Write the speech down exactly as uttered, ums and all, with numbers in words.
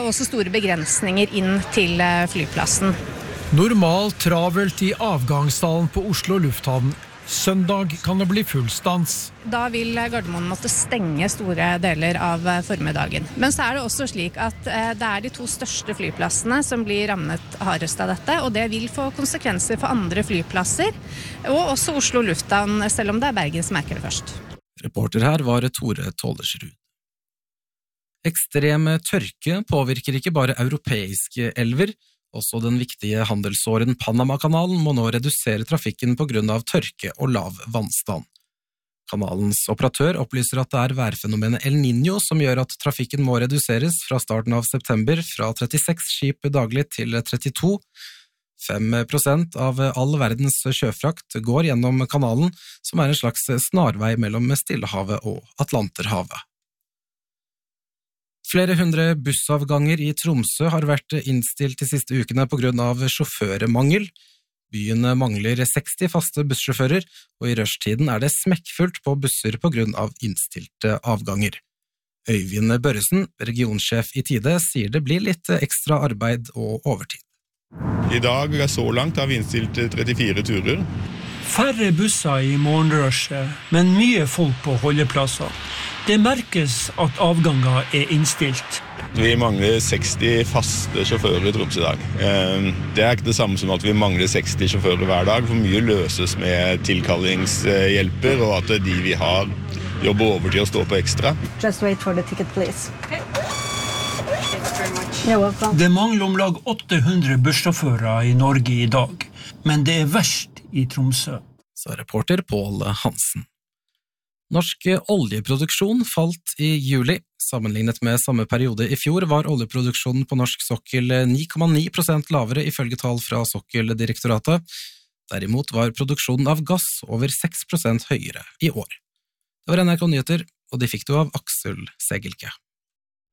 også store begrensninger inn til flyplassen. Normalt travelt i avgangshallen på Oslo lufthavn. Søndag kan det bli full stans. Da vil Gardermoen måtte stenge store deler av formiddagen. Men så er det også slik at det er de to største flyplassene som blir rammet hardest av dette, og det vil få konsekvenser for andre flyplasser, og også Oslo lufthavn, selv om det er Bergen som merker det først. Reporter her var Tore Tollersrud. Ekstrem tørke påvirker ikke bare europeiske elver. Også den viktige handelsåren Panama-kanalen må nå redusere trafikken på grunn av tørke og lav vannstand. Kanalens operatør opplyser at det er værfenomenet El Niño som gjør at trafikken må reduseres fra starten av september fra trettiseks skip daglig til trettito. fem prosent av all verdens sjøfrakt går gjennom kanalen, som er en slags snarvei mellom Stillehavet og Atlanterhavet. Flere hundre bussavganger i Tromsø har vært innstilt de siste ukene på grunn av sjåføremangel. Byen mangler seksti faste bussjåfører, og i rushtiden er det smekkfullt på busser på grunn av innstilte avganger. Øyvind Børresen, regionsjef i Tide, sier det blir litt ekstra arbeid og overtid. I dag, så langt, har vi innstilt trettifire turer. Færre busser i morgenrushet, men mye folk på holdeplasser. Det merkes at avganger er innstilt. Vi mangler seksti faste sjåfører i Tromsø i dag. Det er ikke det samme som at vi mangler seksti sjåfører hver dag, for mye løses med tilkallingshjelper, og at de vi har jobber over til å stå på ekstra. Just wait for the ticket, please. Det mangler om lag åtte hundre bussjåfører i Norge i dag, men det er verst i Tromsø. Sa reporter Pål Hansen. Norsk oljeproduksjon falt i juli. Sammenlignet med samme periode i fjor var oljeproduksjonen på norsk sokkel ni komma ni prosent lavere ifølge tall fra Sokkeldirektoratet. Derimot var produksjonen av gass over seks prosent høyere i år. Det var N R K Nyheter, og de fikk du av Aksel Segelke.